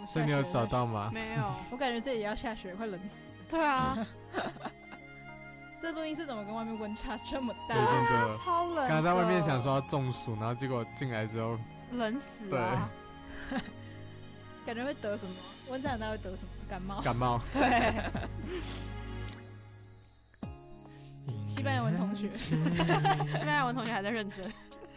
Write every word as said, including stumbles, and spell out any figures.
所以你有找到吗？ 没有， 我感觉这里也要下雪，快冷死。 对啊， 这录音室怎么跟外面温差这么大？ 对，真的超冷的。 刚才在外面想说要中暑，然后结果进来之后冷死啊！ 感觉会得什么？温差很大会得什么？感冒？ 感冒？ 对。 西班牙文同学， 西班牙文同学还在认真。